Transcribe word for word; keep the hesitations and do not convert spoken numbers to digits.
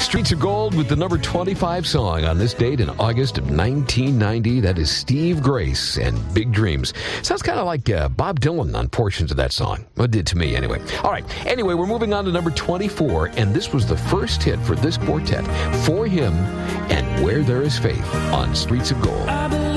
Streets of Gold with the number twenty-five song on this date in August of nineteen ninety. That is Steve Grace and Big Dreams. Sounds kind of like uh, Bob Dylan on portions of that song. Well, it did to me anyway. All right. Anyway, we're moving on to number twenty-four, and this was the first hit for this quartet, For Him and Where There Is Faith on Streets of Gold.